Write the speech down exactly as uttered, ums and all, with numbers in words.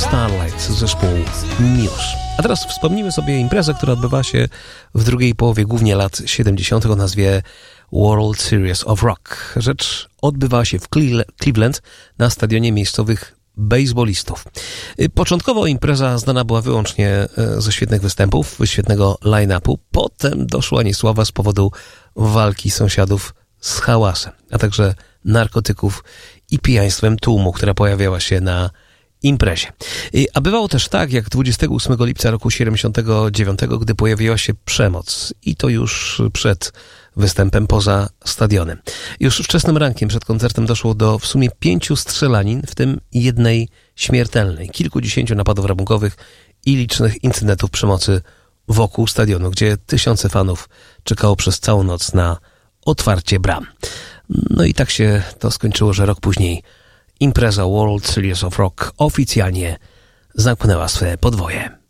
Starlight, zespół Muse. A teraz wspomnimy sobie imprezę, która odbywa się w drugiej połowie głównie lat siedemdziesiątych o nazwie World Series of Rock. Rzecz odbywa się w Cleveland na stadionie miejscowych bejsbolistów. Początkowo impreza znana była wyłącznie ze świetnych występów, świetnego line-upu. Potem doszła niesława z powodu walki sąsiadów z hałasem, a także narkotyków i pijaństwem tłumu, która pojawiała się na imprezie. A bywało też tak, jak dwudziestego ósmego lipca roku siedemdziesiątego dziewiątego, gdy pojawiła się przemoc i to już przed występem poza stadionem. Już wczesnym rankiem przed koncertem doszło do w sumie pięciu strzelanin, w tym jednej śmiertelnej, kilkudziesięciu napadów rabunkowych i licznych incydentów przemocy wokół stadionu, gdzie tysiące fanów czekało przez całą noc na otwarcie bram. No i tak się to skończyło, że rok później impreza World Series of Rock oficjalnie zamknęła swe podwoje.